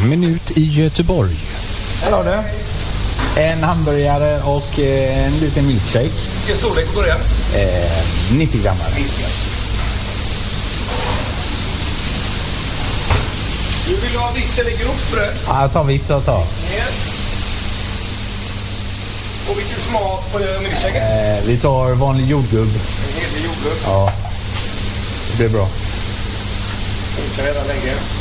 minut i Göteborg. Här har du en hamburgare och en liten milkshake. Vilken storlek börjar? 90 gram. 90. Du vill ha vitt eller grovt bröd? Ja, jag tar vitt och tar. Och vilken smak på milkshaken? Vi tar vanlig jordgubb. En hel jordgubb. Ja, det blir bra. Det kan redan lägga.